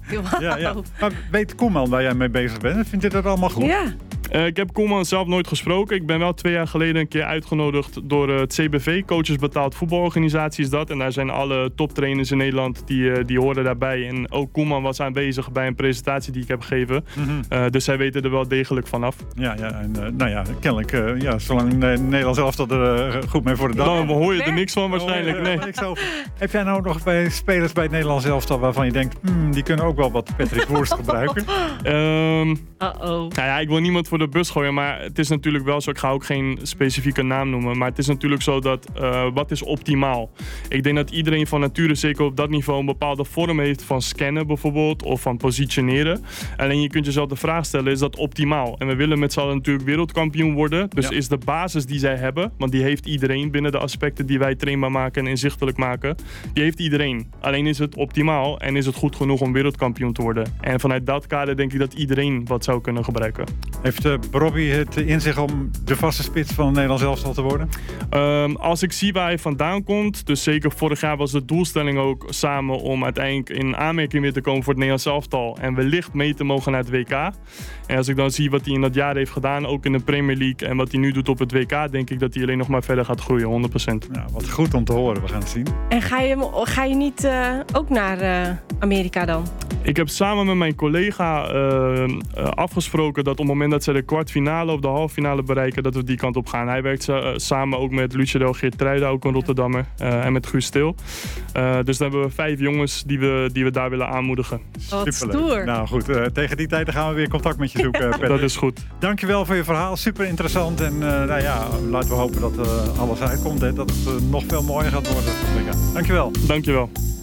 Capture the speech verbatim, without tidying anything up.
Wow. Ja, ja. Maar weet Koeman waar jij mee bezig bent? Vindt je dat allemaal goed? Ja. Uh, ik heb Koeman zelf nooit gesproken. Ik ben wel twee jaar geleden een keer uitgenodigd door uh, het C B V. Coaches Betaald Voetbalorganisatie is dat. En daar zijn alle toptrainers in Nederland die, uh, die horen daarbij. En ook Koeman was aanwezig bij een presentatie die ik heb gegeven. Mm-hmm. Uh, dus zij weten er wel degelijk vanaf. Ja, ja en uh, nou ja, kennelijk, uh, ja, zolang uh, Nederland zelf dat er uh, goed mee voor de dag. Dan hoor je er niks van waarschijnlijk. Nee. Heb jij nou nog bij spelers bij het Nederlands elftal waarvan je denkt, hmm, die kunnen ook wel wat Patrick Woerst gebruiken? Um, Uh-oh. Nou ja, ik wil niemand voor de bus gooien, maar het is natuurlijk wel zo. Ik ga ook geen specifieke naam noemen, maar het is natuurlijk zo dat uh, wat is optimaal? Ik denk dat iedereen van nature zeker op dat niveau een bepaalde vorm heeft van scannen bijvoorbeeld of van positioneren. Alleen je kunt jezelf de vraag stellen, is dat optimaal? En we willen met z'n allen natuurlijk wereldkampioen worden. Dus ja. is de basis die zij hebben, want die heeft iedereen binnen de aspecten die wij trainbaar maken en inzichtelijk maken, die heeft iedereen. Alleen is het optimaal en is het goed genoeg om wereldkampioen te worden? En vanuit dat kader denk ik dat iedereen wat zou kunnen gebruiken. Heeft uh, Robbie het in zich om de vaste spits van het Nederlands elftal te worden? Um, als ik zie waar hij vandaan komt, dus zeker vorig jaar was de doelstelling ook samen om uiteindelijk in aanmerking weer te komen voor het Nederlands elftal en wellicht mee te mogen naar het W K. En als ik dan zie wat hij in dat jaar heeft gedaan, ook in de Premier League en wat hij nu doet op het W K, denk ik dat hij alleen nog maar verder gaat groeien, honderd procent. Nou, wat goed om te horen, we gaan het zien. En ga je, ga je niet uh, ook naar uh, Amerika dan? Ik heb samen met mijn collega uh, uh, afgesproken dat op het moment dat ze de kwartfinale of de halffinale bereiken, dat we die kant op gaan. Hij werkt uh, samen ook met Lucero Geertruida, ook een Rotterdammer, uh, en met Guus Stil. Uh, dus dan hebben we vijf jongens die we, die we daar willen aanmoedigen. Wat stoer. Nou goed, uh, tegen die tijd gaan we weer contact met je zoeken, Patrick. Dat is goed. Dankjewel voor je verhaal, super interessant. En uh, nou ja, laten we hopen dat uh, alles uitkomt, hè, dat het uh, nog veel mooier gaat worden. Dankjewel. Dankjewel.